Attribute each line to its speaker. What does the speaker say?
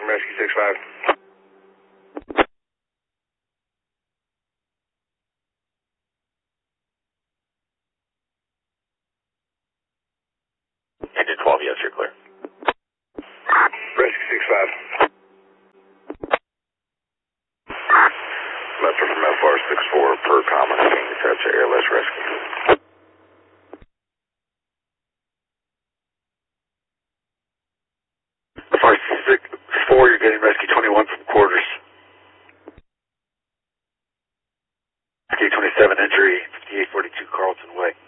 Speaker 1: Rescue 6-5.
Speaker 2: Engine 12, yes, you're clear.
Speaker 1: Rescue 6-5. Metro from FR-64 per common scene, attached to airless rescue. FR-64, you're getting Rescue 21 from quarters. Rescue 27 injury, 5842 Carlton Way.